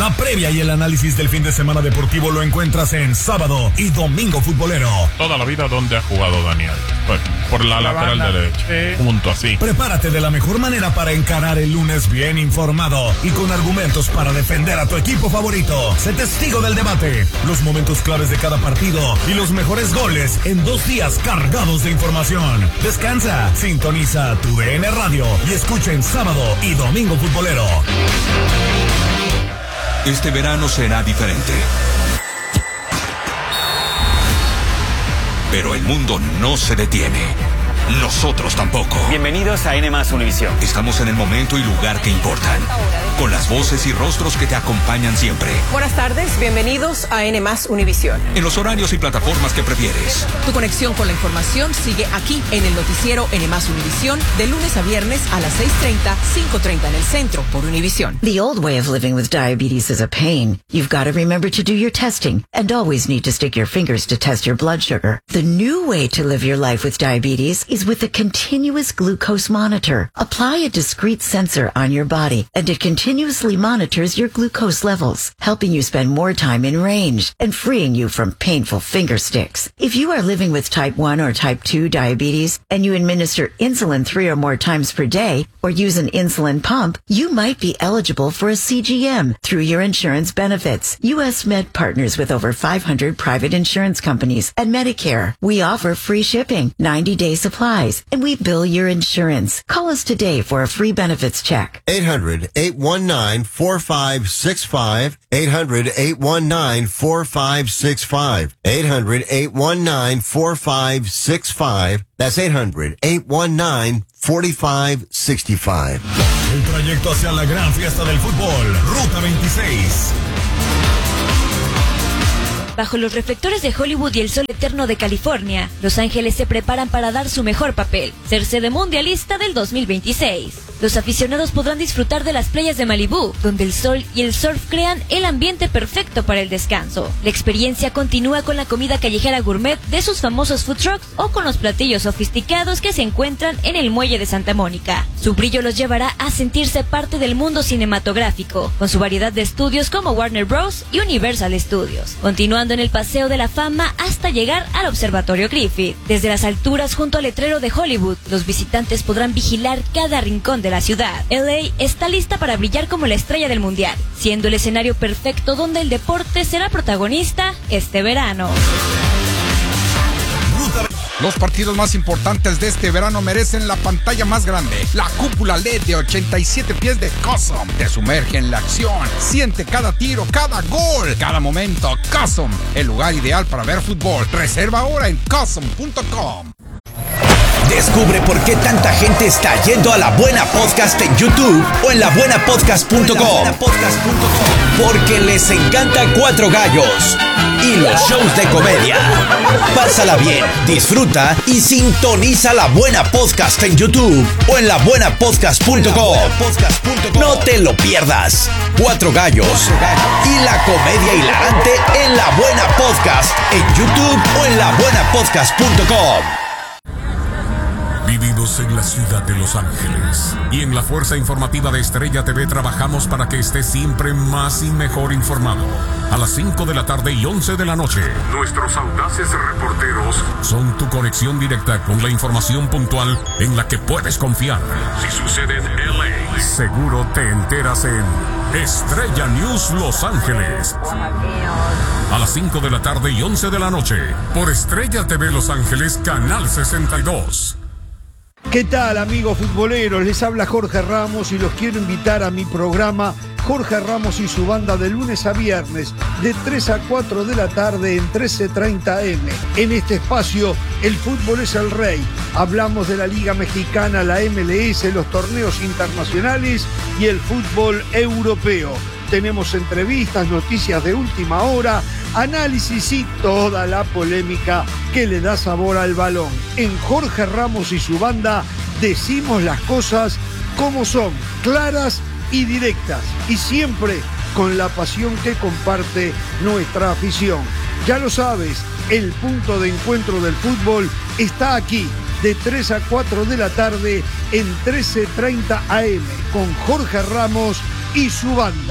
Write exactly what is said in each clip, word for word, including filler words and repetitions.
La previa y el análisis del fin de semana deportivo lo encuentras en Sábado y Domingo Futbolero. Toda la vida, ¿dónde ha jugado Daniel? Pues, por la, la lateral banda. derecha. Sí. Punto así. Prepárate de la mejor manera para encarar el lunes bien informado y con argumentos para defender a tu equipo favorito. Sé testigo del debate, los momentos claves de cada partido y los mejores goles en dos días cargados de información. Descansa, sintoniza tu D N Radio y escucha en Sábado y Domingo Futbolero. Este verano será diferente. Pero el mundo no se detiene. Nosotros tampoco. Bienvenidos a N más Univisión. Estamos en el momento y lugar que importan, con las voces y rostros que te acompañan siempre. Buenas tardes, bienvenidos a N más Univisión. En los horarios y plataformas que prefieres. Tu conexión con la información sigue aquí en el noticiero N más Univisión, de lunes a viernes a las seis treinta, cinco treinta en el centro por Univisión. The old way of living with diabetes is a pain. You've got to remember to do your testing and always need to stick your fingers to test your blood sugar. The new way to live your life with diabetes is with a continuous glucose monitor. Apply a discrete sensor on your body and it continuously monitors your glucose levels, helping you spend more time in range and freeing you from painful finger sticks. If you are living with type one or type two diabetes and you administer insulin three or more times per day or use an insulin pump, you might be eligible for a C G M through your insurance benefits. U S Med partners with over five hundred private insurance companies and Medicare. We offer free shipping, ninety day supplies, and we bill your insurance. Call us today for a free benefits check. eight hundred, eight one nine, four five six five. eight hundred, eight one nine, four five six five. eight hundred, eight one nine, four five six five. That's eight hundred, eight one nine, four five six five. El trayecto hacia la gran fiesta del fútbol, Ruta veintiséis. Bajo los reflectores de Hollywood y el sol eterno de California, Los Ángeles se preparan para dar su mejor papel, ser sede mundialista del dos mil veintiséis. Los aficionados podrán disfrutar de las playas de Malibú, donde el sol y el surf crean el ambiente perfecto para el descanso. La experiencia continúa con la comida callejera gourmet de sus famosos food trucks o con los platillos sofisticados que se encuentran en el muelle de Santa Mónica. Su brillo los llevará a sentirse parte del mundo cinematográfico, con su variedad de estudios como Warner Bros. Y Universal Studios, continuando en el Paseo de la Fama hasta llegar al Observatorio Griffith. Desde las alturas junto al letrero de Hollywood, los visitantes podrán vigilar cada rincón de la ciudad. L A está lista para brillar como la estrella del mundial, siendo el escenario perfecto donde el deporte será protagonista este verano. Los partidos más importantes de este verano merecen la pantalla más grande, la cúpula L E D de ochenta y siete pies de Custom. Te sumerge en la acción, siente cada tiro, cada gol, cada momento. Custom, el lugar ideal para ver fútbol. Reserva ahora en custom punto com. Descubre por qué tanta gente está yendo a La Buena Podcast en YouTube o en la buena podcast punto com. Porque les encanta Cuatro Gallos y los shows de comedia. Pásala bien, disfruta y sintoniza La Buena Podcast en YouTube o en la buena podcast punto com. No te lo pierdas. Cuatro Gallos y la comedia hilarante en La Buena Podcast en YouTube o en la buena podcast punto com. Vividos en la ciudad de Los Ángeles y en la fuerza informativa de Estrella T V trabajamos para que estés siempre más y mejor informado. A las cinco de la tarde y once de la noche, nuestros audaces reporteros son tu conexión directa con la información puntual en la que puedes confiar. Si sucede en L A, seguro te enteras en Estrella News Los Ángeles. A las cinco de la tarde y once de la noche, por Estrella T V Los Ángeles, Canal sesenta y dos. ¿Qué tal, amigos futboleros? Les habla Jorge Ramos y los quiero invitar a mi programa Jorge Ramos y su banda de lunes a viernes de tres a cuatro de la tarde en trece treinta eme. En este espacio, el fútbol es el rey. Hablamos de la Liga Mexicana, la eme ele ese, los torneos internacionales y el fútbol europeo. Tenemos entrevistas, noticias de última hora, análisis y toda la polémica que le da sabor al balón. En Jorge Ramos y su banda decimos las cosas como son, claras y directas, y siempre con la pasión que comparte nuestra afición. Ya lo sabes, el punto de encuentro del fútbol está aquí, de tres a cuatro de la tarde en trece treinta eme, con Jorge Ramos y su banda.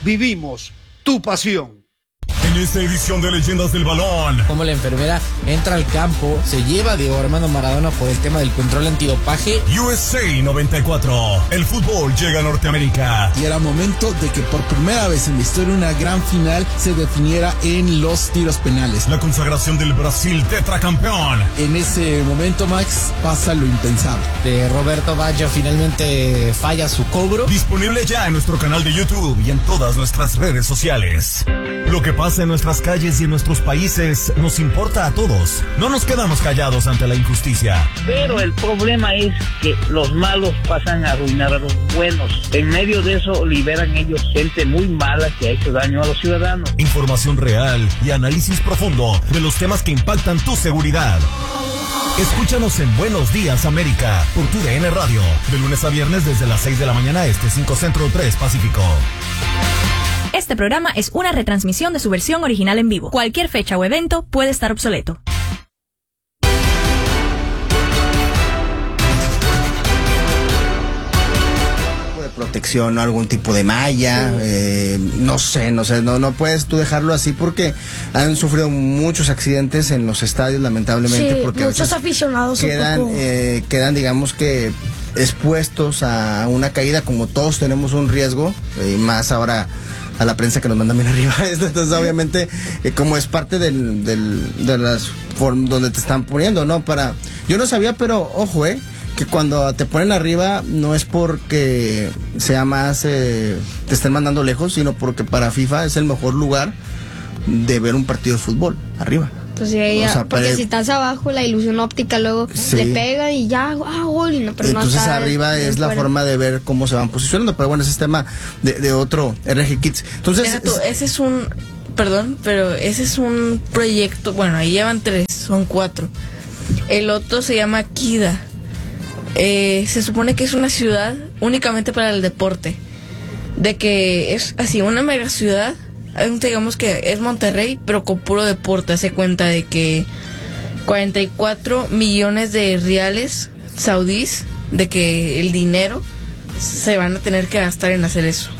vivimos tu pasión. En esta edición de Leyendas del Balón, como la enfermera entra al campo, se lleva a Diego Armando Maradona por el tema del control antidopaje. U S A noventa y cuatro, el fútbol llega a Norteamérica. Y era momento de que por primera vez en la historia una gran final se definiera en los tiros penales. La consagración del Brasil tetracampeón. En ese momento, Max, pasa lo impensable. De Roberto Baggio finalmente falla su cobro. Disponible ya en nuestro canal de YouTube y en todas nuestras redes sociales. Lo que pasa en nuestras calles y en nuestros países nos importa a todos. No nos quedamos callados ante la injusticia. Pero el problema es que los malos pasan a arruinar a los buenos. En medio de eso liberan ellos gente muy mala que ha hecho daño a los ciudadanos. Información real y análisis profundo de los temas que impactan tu seguridad. Escúchanos en Buenos Días América por tu D N Radio, de lunes a viernes desde las seis de la mañana este, cinco Centro, tres Pacífico. Este programa es una retransmisión de su versión original en vivo. Cualquier fecha o evento puede estar obsoleto. Protección o algún tipo de malla, eh, no sé, no sé, no, no puedes tú dejarlo así porque han sufrido muchos accidentes en los estadios, lamentablemente, sí, porque muchos aficionados quedan, eh, quedan, digamos que expuestos a una caída, como todos tenemos un riesgo, y eh, más ahora a la prensa que nos mandan bien arriba. Entonces, obviamente, eh, como es parte del, del, de las formas donde te están poniendo, ¿no? Para, yo no sabía, pero ojo, eh. que cuando te ponen arriba no es porque sea más eh, te estén mandando lejos, sino porque para FIFA es el mejor lugar de ver un partido de fútbol, arriba. Pues sí, ya, o sea, porque para... si estás abajo, la ilusión óptica luego sí. le pega y ya, ah, gol, y no, pero entonces no está arriba es la fuera. Forma de ver cómo se van posicionando, pero bueno, ese es tema de, de otro R G Kids. Entonces, tú, ese es un, perdón, pero ese es un proyecto, bueno, ahí llevan tres, son cuatro. El otro se llama Kida. Eh, se supone que es una ciudad únicamente para el deporte, de que es así una mega ciudad, digamos que es Monterrey pero con puro deporte. Hace cuenta de que cuarenta y cuatro millones de reales saudíes, de que el dinero se van a tener que gastar en hacer eso,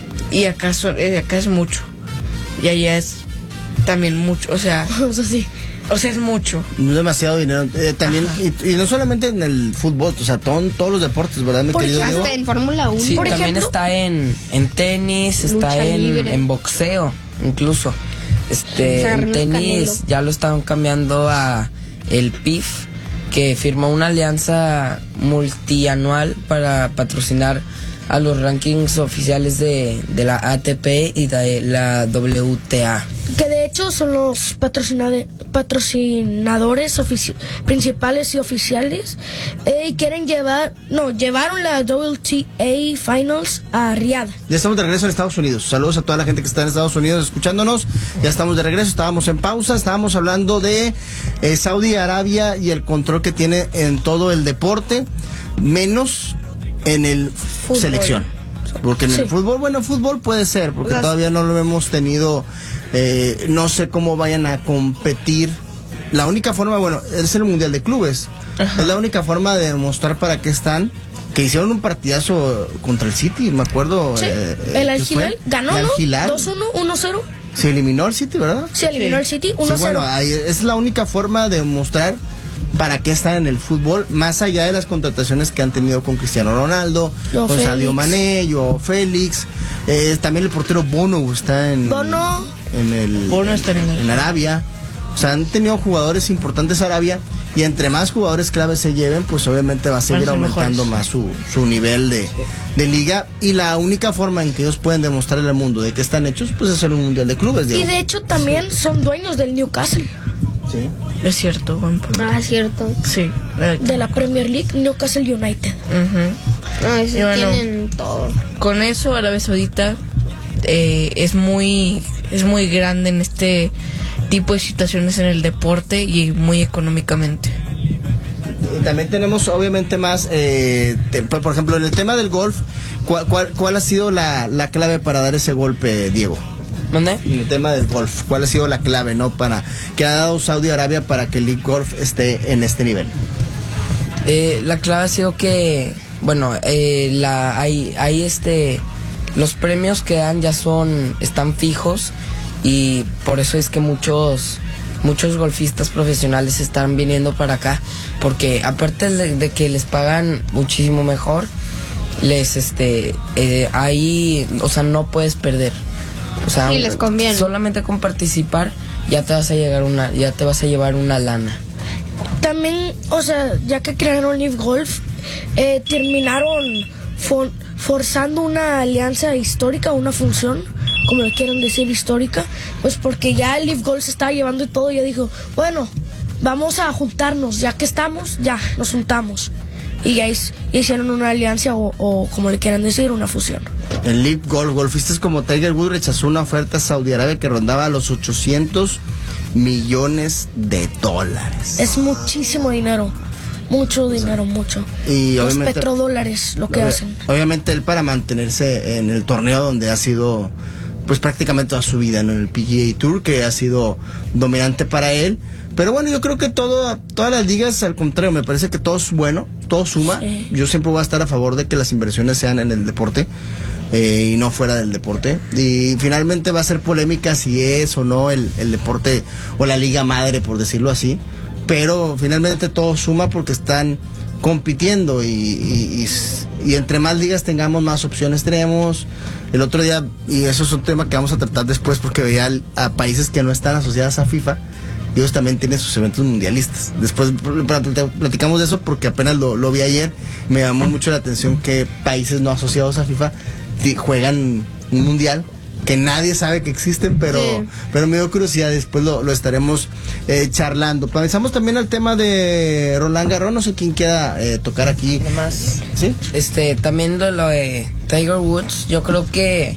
y acá, son, acá es mucho y allá es también mucho, o sea, o sea sí. O sea, es mucho. No es demasiado dinero. Eh, también, y, y no solamente en el fútbol, o sea, todo, todos los deportes, ¿verdad, mi por querido ejemplo, Diego? En Fórmula uno, sí, por también ejemplo. está en, en tenis, está en, en boxeo, incluso. Este, en tenis ya lo están cambiando a el P I F, que firmó una alianza multianual para patrocinar a los rankings oficiales de, de la A T P y de la W T A. Que de hecho son los patrocinadores, patrocinadores ofici- principales y oficiales, eh, y quieren llevar, no, llevaron la W T A Finals a Riyadh. Ya estamos de regreso en Estados Unidos. Saludos a toda la gente que está en Estados Unidos escuchándonos. Ya estamos de regreso, estábamos en pausa, estábamos hablando de eh, Saudi Arabia y el control que tiene en todo el deporte, menos en el fútbol. Selección. Porque en sí. el fútbol, bueno, fútbol puede ser, porque Las... todavía no lo hemos tenido, eh, no sé cómo vayan a competir. La única forma, bueno, es el Mundial de Clubes. Ajá. Es la única forma de demostrar para qué están. Que hicieron un partidazo contra el City, me acuerdo. Sí, eh, el Al Hilal ganó, el ¿no? Al Hilal. dos uno, uno cero. Se eliminó el City, ¿verdad? Se eliminó sí. el City, uno cero. Sí, bueno, ahí es la única forma de mostrar para qué están en el fútbol, más allá de las contrataciones que han tenido con Cristiano Ronaldo, Yo con Félix. Sadio Mané, Joao Félix, eh, también el portero Bono está en, Bono. en, el, Bono está en, el... en Arabia. O sea, han tenido jugadores importantes Arabia, y entre más jugadores claves se lleven, pues obviamente va a seguir aumentando más su, su nivel de, de liga, y la única forma en que ellos pueden demostrarle al mundo de que están hechos, pues es hacer un Mundial de Clubes. Diego. Y de hecho también sí. son dueños del Newcastle. Sí. Es cierto, buen punto. Ah, es cierto. Sí. De la Premier League, Newcastle United. Uh-huh. Ah, sí, bueno, tienen todo. Con eso, Arabia Saudita eh, es muy es muy grande en este tipo de situaciones en el deporte y muy económicamente. Y también tenemos obviamente más, eh, te, por ejemplo, en el tema del golf, ¿cuál, cuál, cuál ha sido la, la clave para dar ese golpe, Diego? ¿Dónde? En el tema del golf, ¿cuál ha sido la clave, no, para que ha dado Saudi Arabia para que el League Golf esté en este nivel? Eh, la clave ha sido que, bueno, eh, la hay, hay este los premios que dan ya son, están fijos, y por eso es que muchos, muchos golfistas profesionales están viniendo para acá, porque aparte de, de que les pagan muchísimo mejor, les, este, eh, ahí, o sea, no puedes perder. O sea, sí, les conviene. Solamente con participar ya te vas a llegar una, ya te vas a llevar una lana. También, o sea, ya que crearon Live Golf, eh, terminaron for, forzando una alianza histórica, una función, como le quieran decir, histórica, pues porque ya el Live Golf se estaba llevando y todo, y ya dijo, bueno, vamos a juntarnos, ya que estamos, ya nos juntamos. Y ya, es, ya hicieron una alianza o, o, como le quieran decir, una fusión. El Live Golf, golfistas como Tiger Woods rechazó una oferta a Saudi Arabia que rondaba los ochocientos millones de dólares. Es muchísimo dinero, mucho dinero, mucho. Y los obviamente, petrodólares lo que ob- hacen. Obviamente él, para mantenerse en el torneo donde ha sido pues prácticamente toda su vida, ¿no? En el P G A Tour, que ha sido dominante para él. Pero bueno, yo creo que todo, todas las ligas, al contrario, me parece que todo es bueno, todo suma. Sí. Yo siempre voy a estar a favor de que las inversiones sean en el deporte eh, y no fuera del deporte. Y finalmente va a ser polémica si es o no el, el deporte o la liga madre, por decirlo así. Pero finalmente todo suma porque están compitiendo y, y, y, y entre más ligas tengamos, más opciones tenemos. El otro día, y eso es un tema que vamos a tratar después, porque veía a países que no están asociadas a FIFA, y ellos también tienen sus eventos mundialistas. Después platicamos de eso porque apenas lo, lo vi ayer. Me llamó mucho la atención que países no asociados a FIFA juegan un mundial que nadie sabe que existen, pero, sí. pero me dio curiosidad. Después lo, lo estaremos eh, charlando. Pasamos también al tema de Roland Garros. No sé quién quiera eh, tocar aquí. Además, ¿sí? Este, también lo, lo de Tiger Woods, yo creo que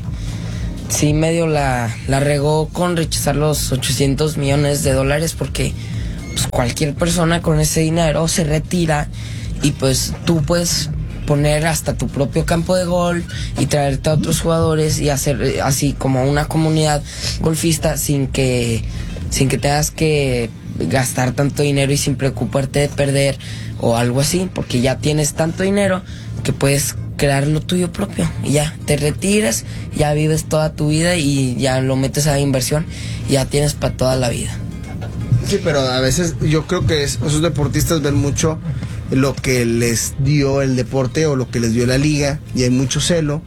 sí medio la, la regó con rechazar los ochocientos millones de dólares, porque pues, cualquier persona con ese dinero se retira y pues tú puedes poner hasta tu propio campo de golf y traerte a otros jugadores y hacer así como una comunidad golfista sin que sin que tengas que gastar tanto dinero y sin preocuparte de perder o algo así, porque ya tienes tanto dinero que puedes crear lo tuyo propio y ya te retiras, ya vives toda tu vida y ya lo metes a inversión y ya tienes para toda la vida. Sí, pero a veces yo creo que es, esos deportistas ven mucho lo que les dio el deporte o lo que les dio la liga y hay mucho celo.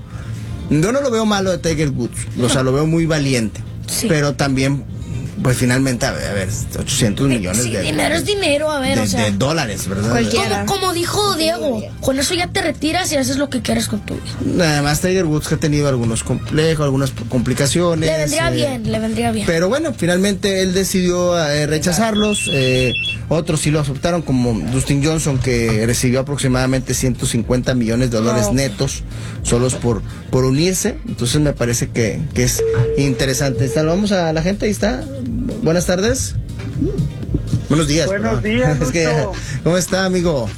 Yo no lo veo malo de Tiger Woods, o sea, lo veo muy valiente, sí. Pero también pues finalmente, a ver, a ver ochocientos millones sí, de dinero es dinero, a ver, de, o sea, de dólares, ¿verdad? Como, como dijo Diego, con eso ya te retiras y haces lo que quieres con tu vida. Además, Tiger Woods que ha tenido algunos complejos, algunas complicaciones. Le vendría eh, bien, le vendría bien. Pero bueno, finalmente él decidió eh, rechazarlos. Eh, otros sí lo aceptaron, como Dustin Johnson, que recibió aproximadamente ciento cincuenta millones de dólares no. netos, solos por, por unirse. Entonces me parece que, que es interesante. Saludamos a la gente, ahí está. Buenas tardes. Buenos días. Buenos días, es que, ¿cómo está, amigo?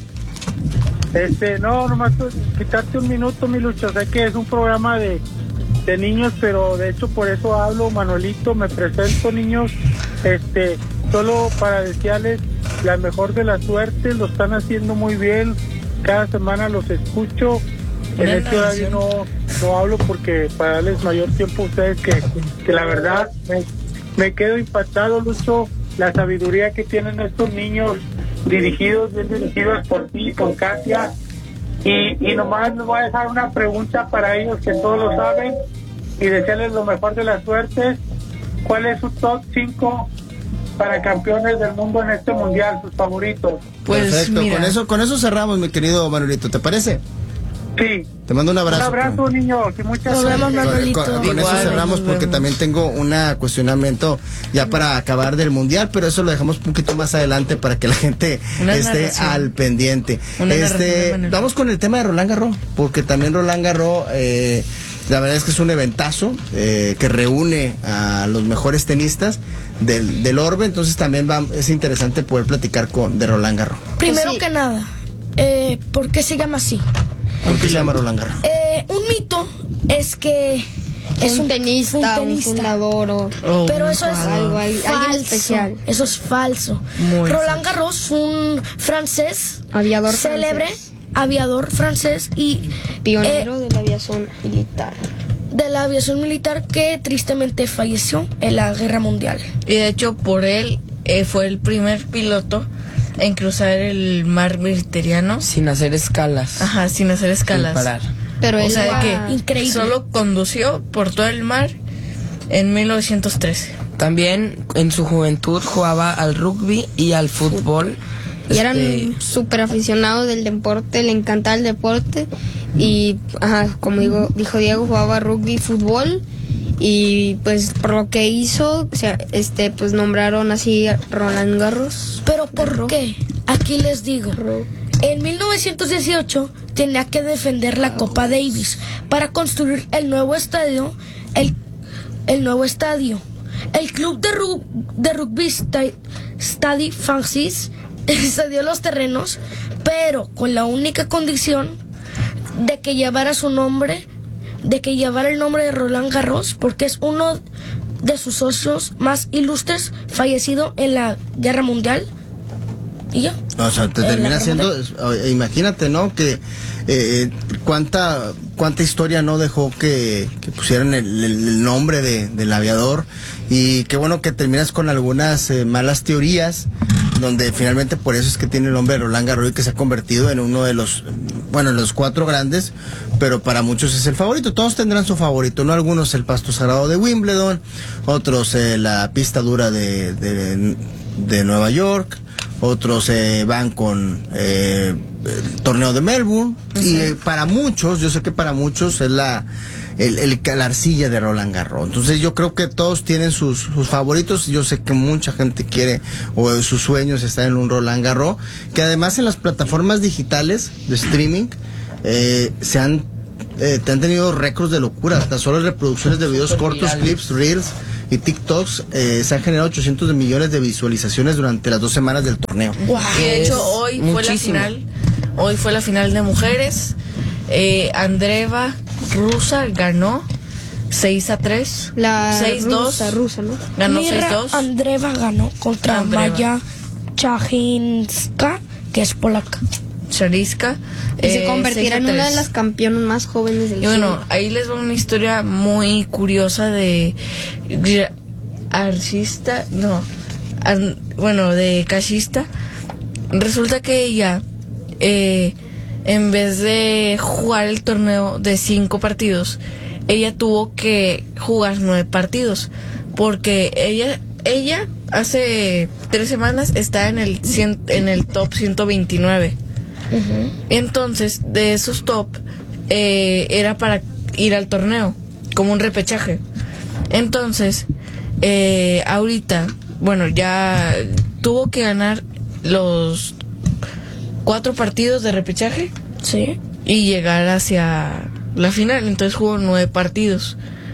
Este, no, nomás quitarte un minuto, mi Lucho. Sé que es un programa de, de niños, pero de hecho por eso hablo, Manuelito, me presento, niños. Este, solo para desearles la mejor de las suertes, lo están haciendo muy bien. Cada semana los escucho. En este horario no, no hablo porque para darles mayor tiempo a ustedes, que, que la verdad me, me quedo impactado, Lucho, la sabiduría que tienen estos niños, dirigidos, bien dirigidos por ti, por Katia. Y, y nomás les voy a dejar una pregunta para ellos que todos lo saben y desearles lo mejor de las suertes. ¿Cuál es su top cinco para campeones del mundo en este mundial, sus favoritos? Pues perfecto, mira. con eso con eso cerramos, mi querido Manuelito, ¿te parece? Sí. Te mando un abrazo. Un abrazo, con... niños, y muchas Nos vemos, Manuelito. Con, con, con eso cerramos porque también tengo un cuestionamiento ya para acabar del mundial, pero eso lo dejamos un poquito más adelante para que la gente una esté narración. al pendiente. Una este, vamos con el tema de Roland Garros, porque también Roland Garros, eh, la verdad es que es un eventazo eh, que reúne a los mejores tenistas del, del orbe, entonces también va, es interesante poder platicar con de Roland Garros. Primero sí. que nada, eh, ¿por qué se llama así? ¿Por qué se llama Roland Garros? Eh, un mito es que es un, un tenista, un, tenista. un fundador o oh, pero eso es algo, falso. especial. Eso es falso. Muy Roland Garros, un francés, aviador célebre, francés. aviador francés y pionero eh, de la aviación militar. de la aviación militar que tristemente falleció en la Guerra Mundial. Y de hecho por él eh, fue el primer piloto en cruzar el mar Mediterráneo sin hacer escalas. Ajá, sin hacer escalas. Sin parar. Pero o él sea era que increíble. Solo condució por todo el mar en mil novecientos trece. También en su juventud jugaba al rugby y al fútbol. Y este... eran súper aficionados del deporte, le encantaba el deporte. Y, ajá, como digo, dijo Diego, jugaba rugby y fútbol. Y pues por lo que hizo, o sea, este, pues nombraron así a Roland Garros. ¿Pero por qué? Aquí les digo. En mil novecientos dieciocho tenía que defender la Copa Davis para construir el nuevo estadio, el, el nuevo estadio. El club de, ru, de rugby Stade, Stade Francis cedió los terrenos, pero con la única condición de que llevara su nombre, de que llevara el nombre de Roland Garros, porque es uno de sus socios más ilustres, fallecido en la Guerra Mundial. Y ya. O sea, te termina siendo, imagínate, ¿no? Que eh, cuánta cuánta historia no dejó que, que pusieran el, el, el nombre de, del aviador, y qué bueno que terminas con algunas eh, malas teorías, donde finalmente por eso es que tiene el nombre de Roland Garros y que se ha convertido en uno de los, bueno, los cuatro grandes, pero para muchos es el favorito. Todos tendrán su favorito, ¿no? Algunos el pasto sagrado de Wimbledon, otros eh, la pista dura de, de, de Nueva York, otros eh, van con eh, el torneo de Melbourne, uh-huh. y eh, para muchos, yo sé que para muchos es la el, el, la arcilla de Roland Garros. Entonces yo creo que todos tienen sus, sus favoritos. Yo sé que mucha gente quiere, o eh, sus sueños están en un Roland Garros, que además en las plataformas digitales de streaming eh, se han eh, te han tenido récords de locura. Hasta solo reproducciones de videos cortos, clips, reels y TikToks eh, se han generado ochocientos de millones de visualizaciones durante las dos semanas del torneo. Wow. Y de hecho hoy muchísimo. fue la final, hoy fue la final de mujeres. Eh, Andreeva rusa ganó seis a tres. La seis dos. rusa, rusa, ¿no? Ganó seis dos. Andreeva ganó contra Andreeva. Maya Chajinska, que es polaca. Chariska. Y eh, se convertirá en una de las campeonas más jóvenes del Y bueno, siglo. ahí les va una historia muy curiosa de artista, no, an, bueno, de cachista. Resulta que ella, eh, en vez de jugar el torneo de cinco partidos, ella tuvo que jugar nueve partidos, porque ella, ella hace tres semanas está en el cien, en el top ciento veintinueve. Uh-huh. Entonces, de esos top, eh, era para ir al torneo, como un repechaje. Entonces, eh, ahorita, bueno, ya tuvo que ganar los cuatro partidos de repechaje. Sí. Y llegar hacia la final. Entonces jugó nueve partidos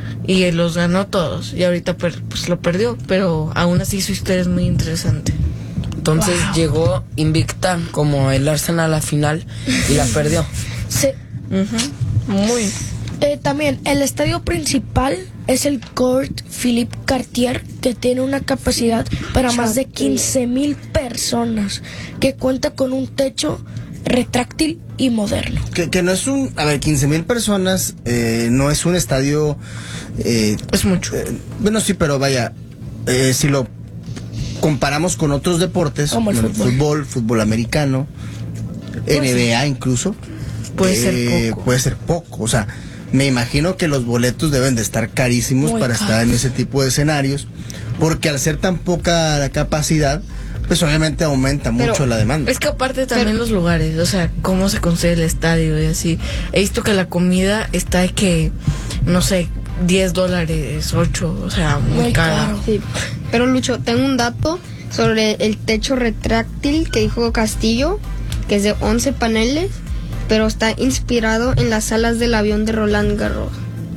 y los ganó todos. Y ahorita pues lo perdió, pero aún así su historia es muy interesante. Entonces wow. llegó invicta como el Arsenal a la final y la perdió. Sí. Uh-huh. Muy. Eh, también el estadio principal es el Court Philippe Cartier, que tiene una capacidad para más de quince mil personas, que cuenta con un techo retráctil y moderno. Que, que no es un, a ver, quince mil personas, eh, no es un estadio... Eh, es mucho. Eh, bueno, sí, pero vaya, eh, si lo comparamos con otros deportes, como el fútbol, fútbol, fútbol americano, pues N B A sí. incluso, puede eh, ser poco. Puede ser poco, o sea, me imagino que los boletos deben de estar carísimos Muy para caro. estar en ese tipo de escenarios, porque al ser tan poca la capacidad, pues obviamente aumenta Pero mucho la demanda. Es que aparte también Pero, los lugares, o sea, cómo se construye el estadio y así. He visto que la comida está de que, no sé, diez dólares, ocho, o sea, muy, muy cara. Caro. Sí. Pero Lucho, tengo un dato sobre el techo retráctil que dijo Castillo, que es de once paneles, pero está inspirado en las alas del avión de Roland Garros.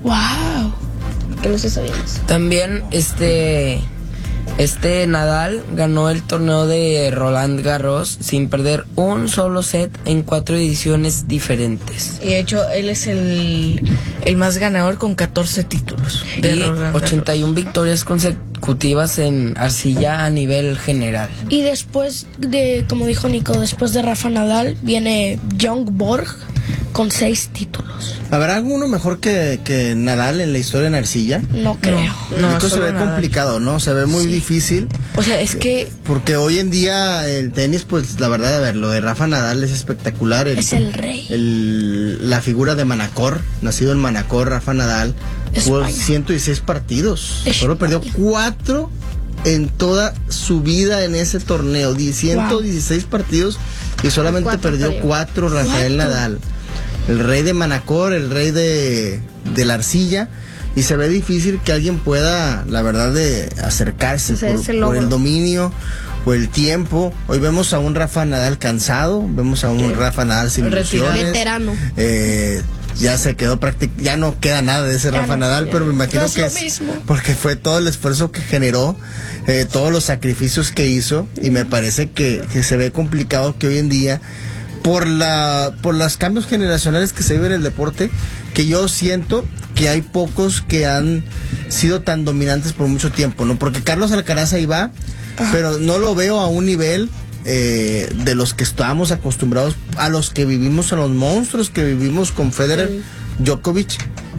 ¡Wow! Que no se sabía eso. También, este... Este Nadal ganó el torneo de Roland Garros sin perder un solo set en cuatro ediciones diferentes. Y de hecho, él es el, el más ganador con catorce títulos. De y Roland ochenta y una Garros. victorias consecutivas en arcilla a nivel general. Y después de, como dijo Nico, después de Rafa Nadal, viene Björn Borg con seis títulos. ¿Habrá alguno mejor que, que Nadal en la historia en arcilla? No creo. No, Esto se ve Nadal. complicado, ¿no? Se ve muy sí. difícil. O sea, es que... Porque hoy en día el tenis, pues la verdad, a ver, lo de Rafa Nadal es espectacular. El, es el rey. El, la figura de Manacor, nacido en Manacor, Rafa Nadal, jugó ciento dieciséis partidos. España. Solo perdió cuatro en toda su vida en ese torneo. ciento dieciséis wow. partidos y solamente cuatro perdió perdió. cuatro Rafael ¿Cuatro? Nadal. El rey de Manacor, el rey de, de la arcilla, y se ve difícil que alguien pueda, la verdad, de acercarse por, por el dominio o el tiempo. Hoy vemos a un Rafa Nadal cansado, vemos a un ¿Qué? Rafa Nadal sin ilusiones. Veterano. Eh, ya se quedó prácticamente, ya no queda nada de ese ya Rafa no, Nadal, ya, pero me imagino no que es, es porque fue todo el esfuerzo que generó, eh, todos los sacrificios que hizo, y me parece que, que se ve complicado que hoy en día, por la por los cambios generacionales que se viven en el deporte, que yo siento que hay pocos que han sido tan dominantes por mucho tiempo, ¿no? Porque Carlos Alcaraz ahí va, ah. pero no lo veo a un nivel eh, de los que estábamos acostumbrados, a los que vivimos, a los monstruos que vivimos con Federer, sí. Djokovic,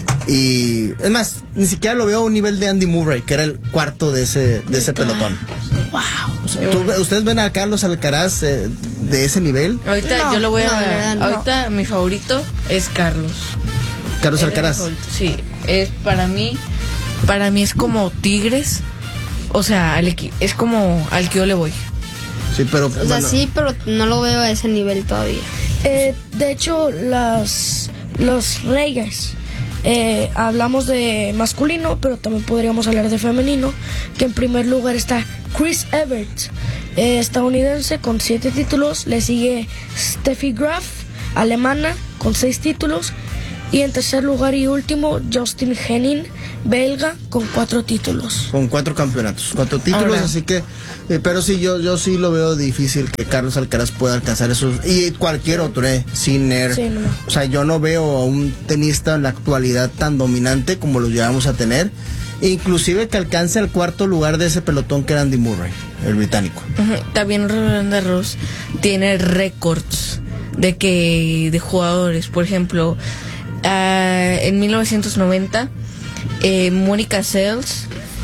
y es más, ni siquiera lo veo a un nivel de Andy Murray, que era el cuarto de ese de ese pelotón. Wow. O sea, ¿tú, ¿Ustedes ven a Carlos Alcaraz eh, de ese nivel? Ahorita no, yo lo voy a... No, verdad, no. Ahorita mi favorito es Carlos. Carlos Alcaraz. Sí, es para mí, para mí es como Tigres, o sea, al equi- es como al que yo le voy. Sí, pero... O bueno. sea, sí, pero no lo veo a ese nivel todavía. Eh, de hecho, las, los reyes... Eh, hablamos de masculino, pero también podríamos hablar de femenino, que en primer lugar está Chris Evert, eh, estadounidense, con siete títulos. Le sigue Steffi Graf, alemana, con seis títulos. Y en tercer lugar y último, Justin Henning, belga, con cuatro títulos. Con cuatro campeonatos, cuatro títulos, Ahora. así que... Eh, pero sí, yo yo sí lo veo difícil que Carlos Alcaraz pueda alcanzar esos... Y cualquier otro, eh, Sinner. Sí, no. O sea, yo no veo a un tenista en la actualidad tan dominante como lo llevamos a tener. Inclusive que alcance el cuarto lugar de ese pelotón que era Andy Murray, el británico. Uh-huh. También Roland Garros tiene récords de que de jugadores, por ejemplo... Uh, en mil novecientos noventa, eh, Mónica Seles,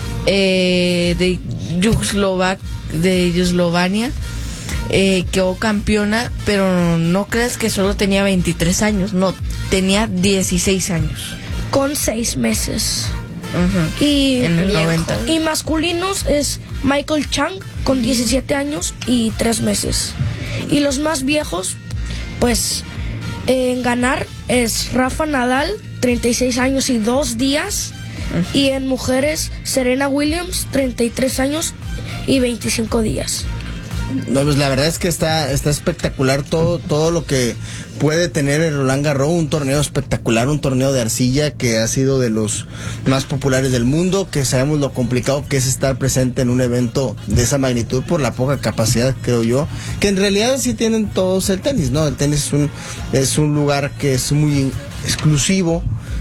eh, de Yugoslovac, de Yugoslavia, eh, quedó campeona, pero no creas que solo tenía veintitrés años, no, tenía dieciséis años. Con seis meses. Uh-huh. Y, en el noventa. Y masculinos es Michael Chang, con diecisiete años y tres meses. Y los más viejos, pues... en ganar es Rafa Nadal, treinta y seis años y dos días. Uh-huh. Y en mujeres, Serena Williams, treinta y tres años y veinticinco días. No, pues la verdad es que está, está espectacular todo, todo lo que puede tener el Roland Garros, un torneo espectacular, un torneo de arcilla que ha sido de los más populares del mundo, que sabemos lo complicado que es estar presente en un evento de esa magnitud por la poca capacidad, creo yo, que en realidad sí tienen todos el tenis, ¿no? El tenis es un, es un lugar que es muy exclusivo,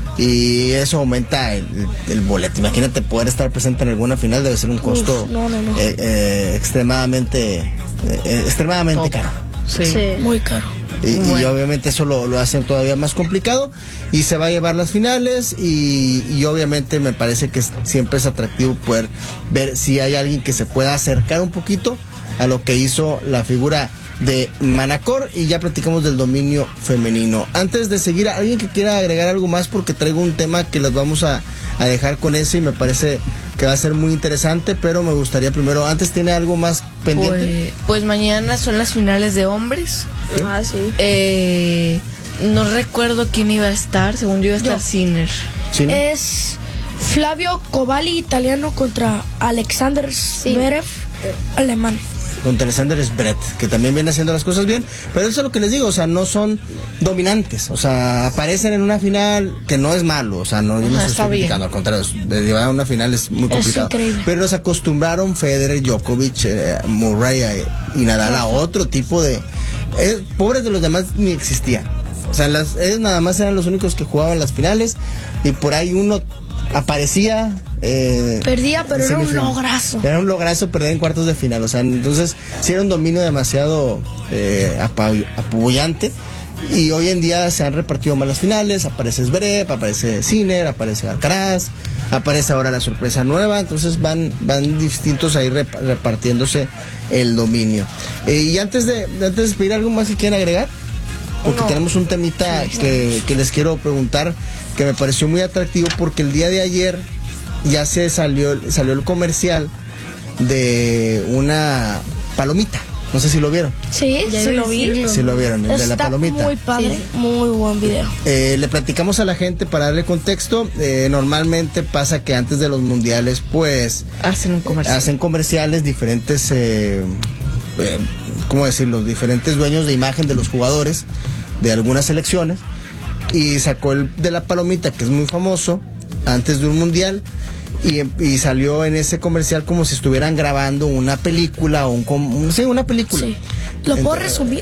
y eso aumenta el, el boleto. Imagínate poder estar presente en alguna final, debe ser un costo Uf, no, no, no. Eh, eh, extremadamente eh, extremadamente Top. caro. Sí. sí, muy caro. Y, bueno. y obviamente eso lo, lo hace todavía más complicado, y se va a llevar las finales, y, y obviamente me parece que es, siempre es atractivo poder ver si hay alguien que se pueda acercar un poquito a lo que hizo la figura de Manacor, y ya platicamos del dominio femenino. Antes de seguir, alguien que quiera agregar algo más, porque traigo un tema que las vamos a, a dejar con ese y me parece que va a ser muy interesante, pero me gustaría primero, antes, ¿tiene algo más pendiente? Pues, pues mañana son las finales de hombres. ¿Sí? Ah, sí. Eh, no recuerdo quién iba a estar, según yo iba a estar Sinner. ¿Sinner? Es Flavio Coballi, italiano, contra Alexander Zverev, sí. alemán. Contra Alexander Zverev, que también viene haciendo las cosas bien, pero eso es lo que les digo, o sea, no son dominantes, o sea, aparecen en una final, que no es malo, o sea, no, yo no Ajá, estoy criticando, al contrario, de llevar a una final es muy complicado, es pero nos acostumbraron Federer, Djokovic, eh, Murray eh, y Nadal a otro tipo de... Eh, pobres de los demás ni existían, o sea, las, ellos nada más eran los únicos que jugaban las finales, y por ahí uno aparecía... Eh, Perdía, pero era un lograzo. Era un lograzo perder en cuartos de final, o sea, entonces sí era un dominio demasiado eh, apabullante, Y hoy en día se han repartido más las finales, aparece Zverev, aparece Sinner, aparece Alcaraz, aparece ahora la sorpresa nueva, entonces van, van distintos ahí rep- repartiéndose el dominio. Eh, y antes de, antes de despedir, ¿algo más que quieran agregar? Porque no. tenemos un temita sí, que, que les quiero preguntar, que me pareció muy atractivo, porque el día de ayer ya se salió, salió el comercial de una palomita. No sé si lo vieron. Sí, sí lo vi. Sí lo vieron, el Está de la palomita. Muy padre, sí. Muy buen video. Eh, le platicamos a la gente para darle contexto. Eh, normalmente pasa que antes de los mundiales, pues hacen un comercial. Hacen comerciales diferentes, eh, eh, ¿cómo decirlo? Diferentes dueños de imagen de los jugadores de algunas selecciones. Y sacó el de la palomita, que es muy famoso, antes de un mundial. Y, y salió en ese comercial como si estuvieran grabando una película o un, un sí, una película. Sí. ¿Lo puedo resumir?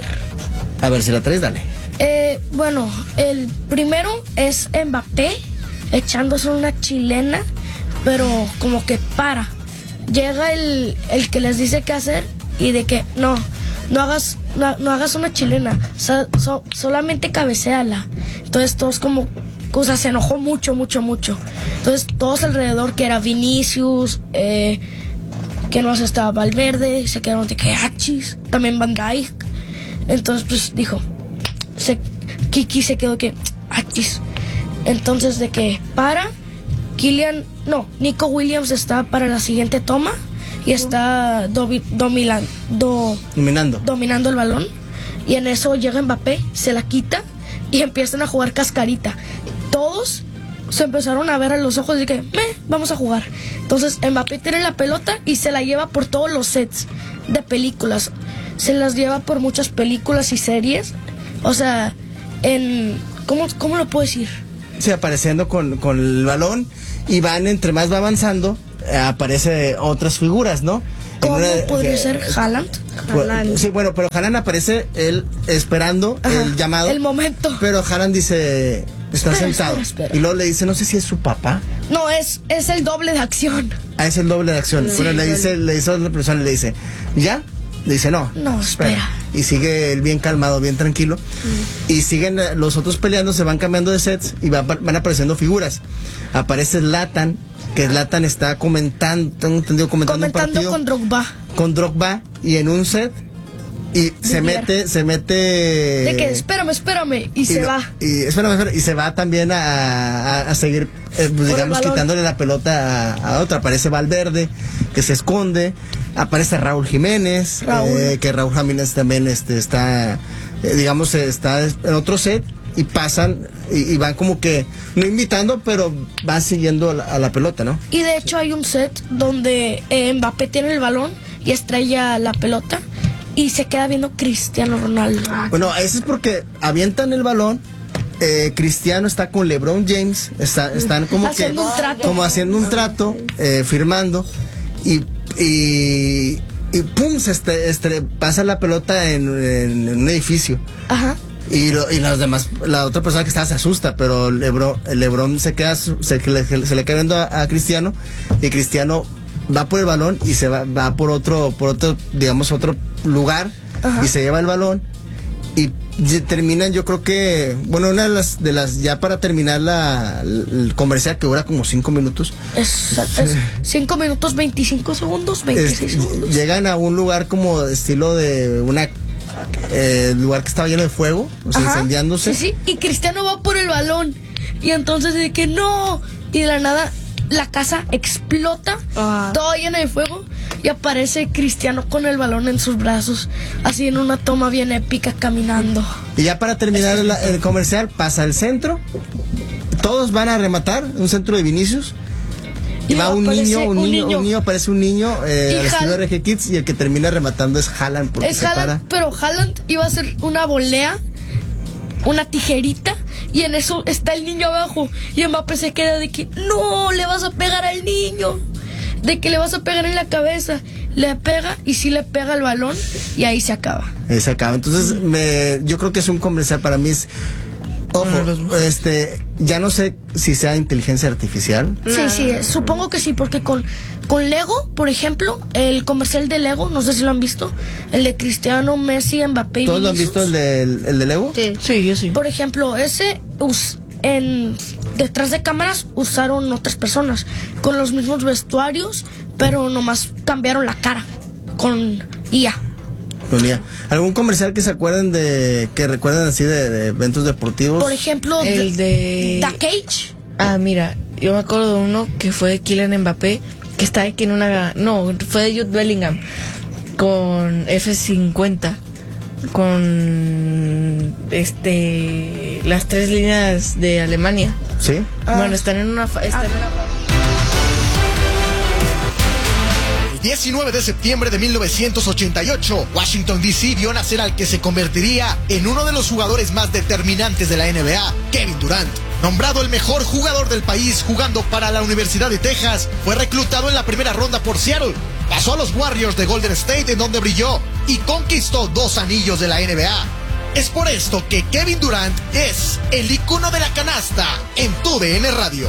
A ver, si la traes, dale. Eh, bueno, el primero es Mbappé echándose una chilena, pero como que para. Llega el, el que les dice qué hacer y de que no, no hagas, no, no hagas una chilena, so, so, solamente cabeceala. Entonces todos como... O sea, se enojó mucho, mucho, mucho. Entonces, todos alrededor, que era Vinicius, eh, que no estaba Valverde, se quedaron de que achis, también Van Dijk. Entonces, pues dijo, se, Kiki se quedó que achis. Entonces, de que para, Kylian, no, Nico Williams está para la siguiente toma y está domi, domilan, do, dominando. dominando el balón. Y en eso llega Mbappé, se la quita y empiezan a jugar cascarita. Todos se empezaron a ver a los ojos y que, me, vamos a jugar. Entonces Mbappé tiene la pelota y se la lleva por todos los sets de películas. Se las lleva por muchas películas y series. O sea, en... ¿Cómo, cómo lo puedo decir? Sí, apareciendo con, con el balón y van, entre más va avanzando, eh, aparece otras figuras, ¿no? ¿Cómo una, podría eh, ser Haaland? Haaland? Sí, bueno, pero Haaland aparece él esperando Ajá, el llamado. El momento. Pero Haaland dice... Está espera, sentado. Espera, espera. Y luego le dice, no sé si es su papá. No, es, es el doble de acción. Ah, es el doble de acción. Sí, bueno, le dice, le dice a otra persona, le dice, ¿ya? Le dice, no. No, espera. espera. Y sigue él bien calmado, bien tranquilo. Mm. Y siguen los otros peleando, se van cambiando de sets y va, van apareciendo figuras. Aparece Zlatan, que Zlatan está comentando, tengo entendido, comentando, comentando un partido. con Drogba. Con Drogba. Y en un set... Y de se mirar. mete, se mete... De que espérame, espérame, y, y se no, va. Y espérame, espérame, y se va también a, a, a seguir, eh, pues, digamos, quitándole la pelota a, a otra. Aparece Valverde, que se esconde. Aparece Raúl Jiménez, Raúl. Eh, que Raúl Jiménez también este, está, eh, digamos, está en otro set. Y pasan, y, y van como que, no invitando, pero van siguiendo a la, a la pelota, ¿no? Y de hecho hay un set donde eh, Mbappé tiene el balón y estrella la pelota. Y se queda viendo Cristiano Ronaldo. Bueno, eso es porque avientan el balón. Eh, Cristiano está con LeBron James. Está, están como haciendo que, un trato. Como haciendo un trato, eh, firmando. Y, y, y pum, se este, este, pasa la pelota en, en, en un edificio. Ajá. Y, lo, y los demás, la otra persona que está se asusta, pero Lebron, Lebron se queda, se, se le queda viendo a, a Cristiano. Y Cristiano va por el balón y se va, va por otro, por otro, digamos, otro lugar. Ajá. Y se lleva el balón y terminan, yo creo que, bueno, una de las, de las ya para terminar la, el comercial, que dura como cinco minutos. Es, es cinco minutos, veinticinco segundos, veintiséis es, segundos. Llegan a un lugar como estilo de una, eh, lugar que estaba lleno de fuego, o sea, Ajá. incendiándose. Sí, sí, y Cristiano va por el balón y entonces de que no, y de la nada la casa explota, ah. todo lleno de fuego, y aparece Cristiano con el balón en sus brazos, así en una toma bien épica, caminando. Y ya para terminar el, el comercial, pasa el centro, todos van a rematar, un centro de Vinicius, y va un niño, un, un niño, niño, un niño, aparece un niño, eh, al estilo R G Kids, y el que termina rematando es Haaland, porque es se Haaland, para. Pero Haaland iba a hacer una volea, una tijerita, y en eso está el niño abajo, y Mbappé se queda de que no, le vas a pegar al niño, de que le vas a pegar en la cabeza. Le pega y sí le pega el balón y ahí se acaba. Ahí se acaba. Entonces me, yo creo que es un comercial, para mí es Ojo, este, ya no sé si sea inteligencia artificial. Sí, sí, supongo que sí, porque con, con Lego, por ejemplo, el comercial de Lego, no sé si lo han visto, el de Cristiano, Messi, Mbappé y ¿Todos lo han Vinicius. visto el de, el de Lego? Sí. Sí, yo sí. Por ejemplo, ese, us, en, detrás de cámaras usaron otras personas, con los mismos vestuarios, pero nomás cambiaron la cara, con I A. ¿Algún comercial que se acuerden de, que recuerden así de, de eventos deportivos? Por ejemplo, el de The Cage. Ah, mira, yo me acuerdo de uno que fue de Kylian Mbappé, que está aquí en una, no, fue de Jude Bellingham con F cincuenta, con este las tres líneas de Alemania. Sí. Bueno, están en una, están en una diecinueve de septiembre de mil novecientos ochenta y ocho, Washington D C vio nacer al que se convertiría en uno de los jugadores más determinantes de la N B A, Kevin Durant. Nombrado el mejor jugador del país jugando para la Universidad de Texas, fue reclutado en la primera ronda por Seattle. Pasó a los Warriors de Golden State, en donde brilló y conquistó dos anillos de la N B A. Es por esto que Kevin Durant es el ícono de la canasta en tu D N Radio.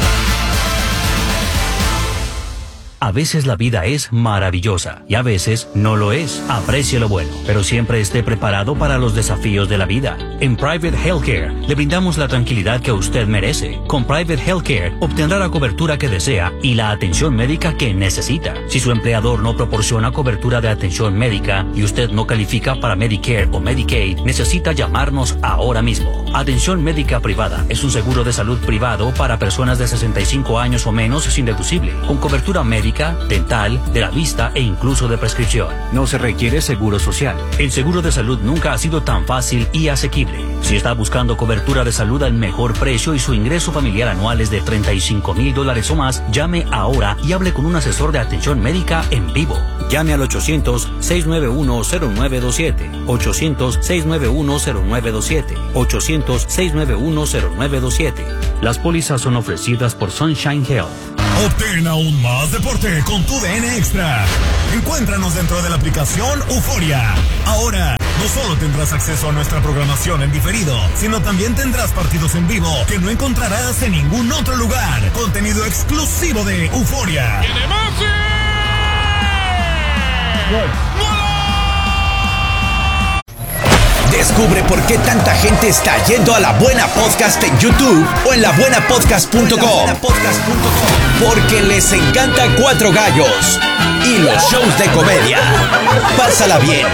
A veces la vida es maravillosa y a veces no lo es. Aprecie lo bueno, pero siempre esté preparado para los desafíos de la vida. En Private Healthcare le brindamos la tranquilidad que usted merece. Con Private Healthcare obtendrá la cobertura que desea y la atención médica que necesita. Si su empleador no proporciona cobertura de atención médica y usted no califica para Medicare o Medicaid, necesita llamarnos ahora mismo. Atención médica privada es un seguro de salud privado para personas de sesenta y cinco años o menos sin deducible, con cobertura médica, dental, de la vista e incluso de prescripción. No se requiere seguro social. El seguro de salud nunca ha sido tan fácil y asequible. Si está buscando cobertura de salud al mejor precio y su ingreso familiar anual es de treinta y cinco mil dólares o más, llame ahora y hable con un asesor de atención médica en vivo. Llame al ochocientos, seis nueve uno, cero nueve dos siete, ochocientos, seis nueve uno, cero nueve dos siete, ochocientos, seis nueve uno, cero nueve dos siete. Las pólizas son ofrecidas por Sunshine Health. Obtén aún más deporte con tu D N Extra. Encuéntranos dentro de la aplicación Euforia. Ahora, no solo tendrás acceso a nuestra programación en diferido, sino también tendrás partidos en vivo que no encontrarás en ningún otro lugar. Contenido exclusivo de Euforia. Descubre por qué tanta gente está yendo a La Buena Podcast en YouTube o en la buena podcast punto com. Porque les encanta Cuatro Gallos y los shows de comedia. Pásala bien